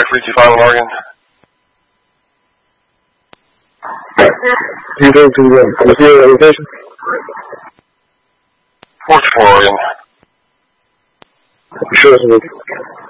325 in Oregon. You go to the zero location? 424 Oregon. Sure,